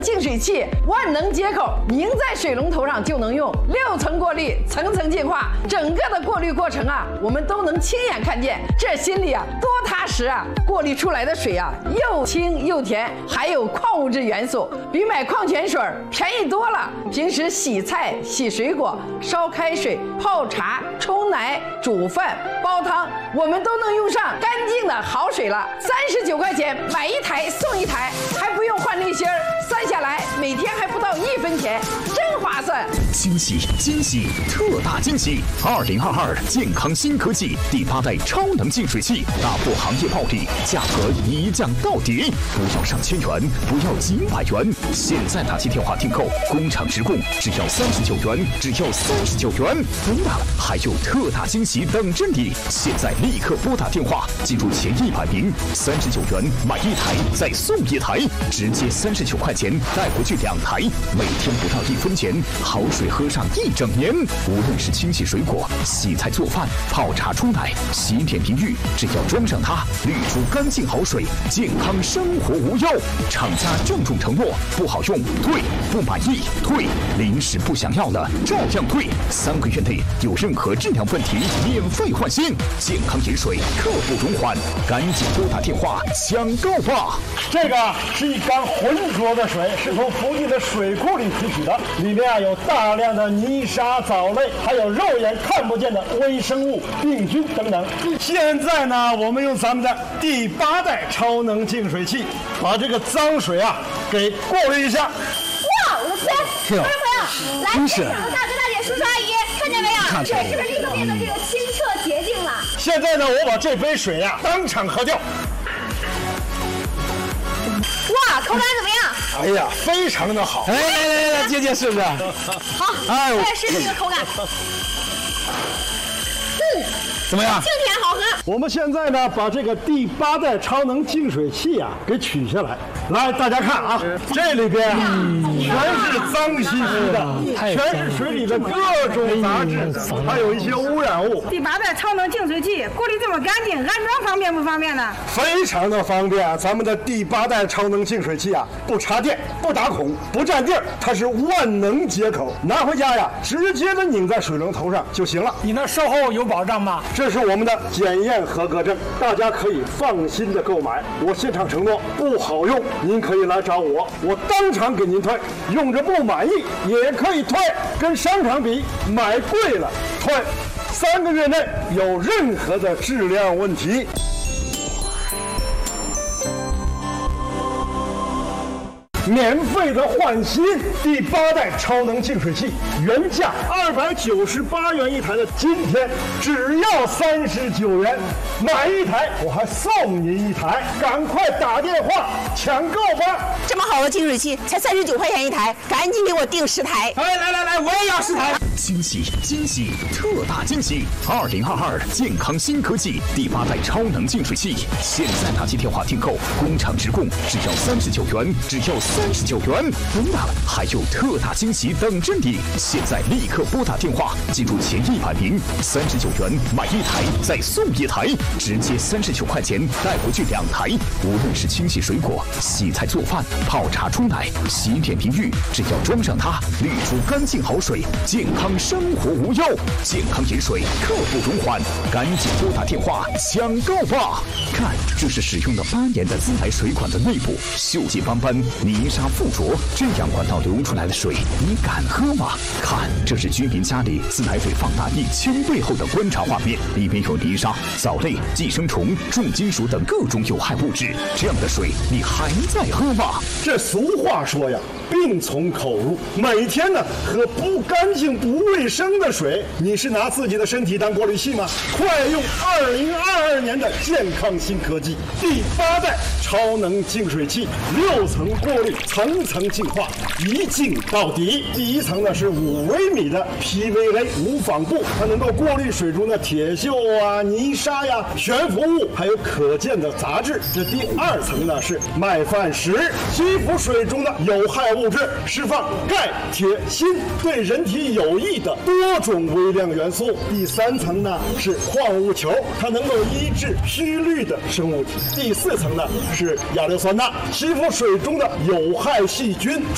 净水器万能接口拧在水龙头上就能用，6层过滤，层层净化，整个的过滤过程啊，我们都能亲眼看见，这心里啊多踏实啊！过滤出来的水啊，又清又甜，还有矿物质元素，比买矿泉水便宜多了。平时洗菜、洗水果、烧开水、泡茶、冲奶、煮饭、煲汤，我们都能用上干净的好水了。39块钱买1台送1台，还不用换滤芯儿。算下来，每天还不到1分钱，真划算！ 惊喜惊喜，特大惊喜！2022健康新科技第8代超能净水器，打破行业暴利，价格一降到底，不要上千元，不要几百元，现在打起电话订购，工厂直供，只要39元，只要39元，不大，还有特大惊喜等着你！现在立刻拨打电话，记住前100名，39元买1台再送1台，直接39块钱带回去2台，每天不到1分钱，好水喝上1整年。无论是清洗水果、洗菜做饭、泡茶冲奶、洗脸淋浴，只要装上它，滤出干净好水，健康生活无忧。厂家郑重承诺，不好用退，不满意退，临时不想要了照样退，3个月内有任何质量问题免费换新。健康饮水，刻不容缓，赶紧拨打电话抢购吧！ 这个是一缸浑浊的水，是从附近的水库里提取的，里面有大量的泥沙、藻类，还有肉眼看不见的微生物、病菌等等。现在呢，我们用咱们的第8代超能净水器，把这个脏水啊给过滤一下。 哇，我的天！ 是啊， 来，现场的大哥大姐、叔叔阿姨，看见没有？水是不是立刻变得这个清澈洁净了？ 现在呢，我把这杯水啊当场喝掉。 哇，口感怎么样？ 哎呀，非常的好！ 来，姐姐试试。 好，我也试试这个口感。 怎么样？ 清甜好喝。 我们现在呢，把这个第8代超能净水器啊给取下来。来，大家看啊，这里边全是脏兮兮的，全是水里的各种杂质，还有一些污染物。 第8代超能净水器过滤这么干净，安装方便不方便呢？ 非常的方便。咱们的第8代超能净水器啊，不插电，不打孔，不占地儿，它是万能接口，拿回家呀，直接的拧在水龙头上就行了。 你那售后有保障吗？ 这是我们的检验合格证，大家可以放心的购买。我现场承诺，不好用您可以来找我，我当场给您退。用着不满意也可以退，跟商场比买贵了退。3个月内有任何的质量问题，免费的换新。第8代超能净水器原价298元1台的，今天只要39元，买1台我还送您1台，赶快打电话抢购吧！ 这么好的净水器才39块钱1台，赶紧给我订10台！ 来，我也要10台！ 惊喜惊喜，特大惊喜！2022健康新科技第8代超能净水器，现在打起电话订购，工厂直供，只要39元，只要39元，不大，还有特大惊喜等着你！现在立刻拨打电话，记住前100名，39元买1台再送1台，直接39块钱带回去2台。无论是清洗水果、洗菜做饭、泡茶冲奶、洗脸淋浴，只要装上它，滤出干净好水，健康生活无忧。健康饮水，刻不容缓，赶紧拨打电话抢购吧！看，这是使用了8年的自来水管的内部，锈迹斑斑，泥沙附着，这样管道流出来的水，你敢喝吗？看，这是居民家里自来水放大1000倍后的观察画面，里面有泥沙、藻类、寄生虫、重金属等各种有害物质，这样的水你还在喝吗？ 这俗话说呀，病从口入。每天呢喝不干净不卫生的水，你是拿自己的身体当过滤器吗？快用2022年的健康新科技第8代超能净水器，6层过滤，层层净化，一净到底。第1层呢是5微米的 PVA 无纺布，它能够过滤水中的铁锈啊、泥沙呀、悬浮物，还有可见的杂质。这第2层呢是麦饭石，吸附水中的有害物质，释放钙、铁、锌，对人体有益的多种微量元素。第3层呢是矿物球，它能够抑制虚氯的生物体。第4层呢是亚硫酸钠，吸附水中的有害细菌。